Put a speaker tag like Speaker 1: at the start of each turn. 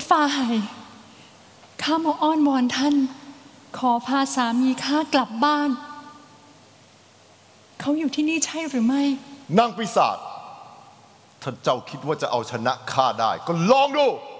Speaker 1: ฝ่ายข้ามาอ้อนวอนท่านขอพาสามีข้ากลับบ้านเขาอยู่ที่นี่ใช่หรือไม่
Speaker 2: นางปีศาจถ้าเจ้าคิดว่าจะเอาชนะข้าได้ก็ลองดู